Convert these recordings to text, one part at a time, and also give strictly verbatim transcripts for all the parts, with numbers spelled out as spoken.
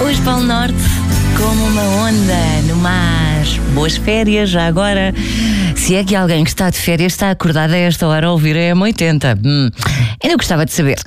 Hoje para o norte, como uma onda no mar. Boas férias, já agora. Se é que alguém que está de férias está acordado a esta hora a ouvir a M oitenta. Hum, ainda gostava de saber.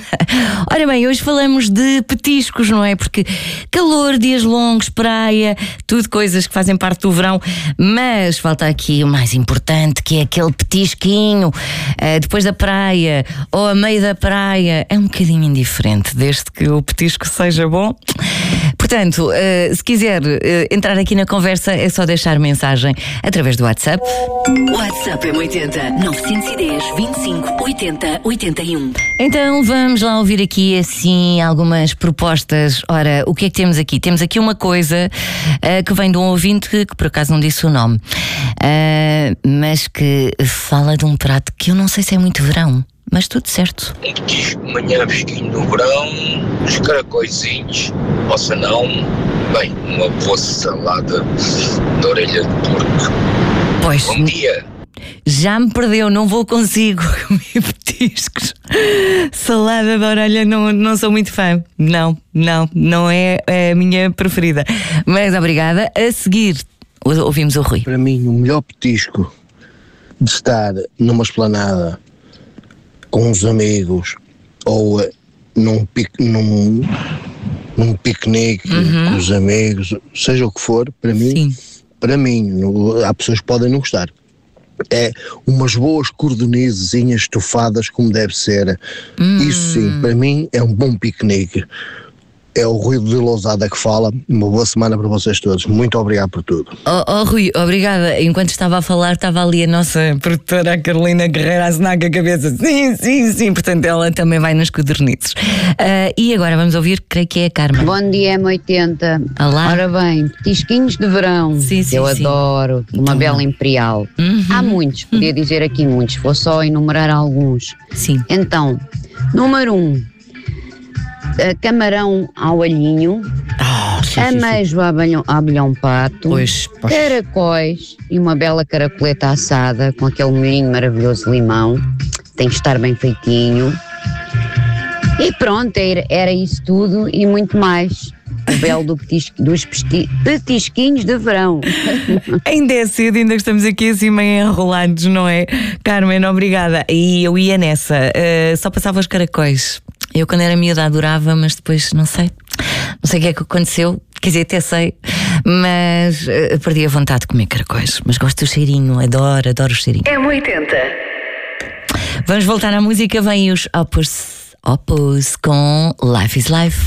Ora bem, hoje falamos de petiscos, não é? Porque calor, dias longos, praia, tudo coisas que fazem parte do verão. Mas falta aqui o mais importante, que é aquele petisquinho uh, depois da praia ou a meio da praia. É um bocadinho indiferente, desde que o petisco seja bom. Portanto, uh, se quiser uh, entrar aqui na conversa, é só deixar mensagem através do WhatsApp. WhatsApp M oitenta nove um zero, vinte e cinco, oitenta, oitenta e um. Então vamos lá ouvir aqui assim algumas propostas. Ora, o que é que temos aqui? Temos aqui uma coisa uh, que vem de um ouvinte que, que por acaso não disse o nome, uh, mas que fala de um prato que eu não sei se é muito verão, mas tudo certo. Um petisco de manhã fresquinho no verão, uns caracóizinhos, ou se não, bem, uma boa salada de orelha de porco. Pois, bom dia. Já me perdeu, não vou consigo comer petiscos. Salada de orelha não, não sou muito fã. Não, não, não é a minha preferida. Mas obrigada. A seguir, ouvimos o Rui. Para mim, o melhor petisco de estar numa esplanada com uns amigos ou uh, num, pic, num, num piquenique uhum. com os amigos, seja o que for, para mim, Sim. para mim, há pessoas que podem não gostar. É umas boas cordonizezinhas estufadas como deve ser. Hum. Isso sim, para mim é um bom piquenique. É o Rui de Lousada que fala. Uma boa semana para vocês todos. Muito obrigado por tudo. Oh, oh Rui, obrigada. Enquanto estava a falar, estava ali a nossa produtora, a Carolina Guerreira, a assinar com a cabeça. Sim, sim, sim. Portanto, ela também vai nas codornizes. Uh, e agora vamos ouvir, creio que é a Carmen. Bom dia, M oitenta. Olá. Ora bem, petisquinhos de verão. Sim, sim, eu sim. adoro. Uma Então, bela imperial. Uhum. Há muitos, podia dizer aqui muitos. Vou só enumerar alguns. Sim. Então, número um. Camarão ao alhinho, Oh, sim, sim, sim. ameijo a abelhão, a abelhão pato, Pois, pois. caracóis e uma bela caracoleta assada com aquele molhinho maravilhoso de limão. Tem que estar bem feitinho. E pronto, era, era isso tudo e muito mais. O belo do petisco, dos pesti, petisquinhos de verão. Ainda é cedo, ainda estamos aqui assim meio enrolados, não é? Carmen, obrigada. E eu ia nessa, uh, só passava os caracóis. Eu quando era miúda adorava, mas depois não sei. Não sei o que é que aconteceu. Quer dizer, até sei. Mas uh, perdi a vontade de comer caracóis. Mas gosto do cheirinho, adoro, adoro o cheirinho. M oitenta. Vamos voltar à música, vem os Opus, Opus com Life is Life.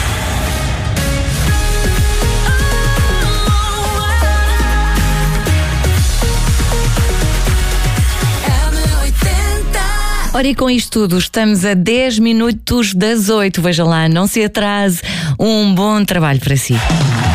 Ora, e com isto tudo, estamos a dez minutos das oito. Veja lá, não se atrase. Um bom trabalho para si.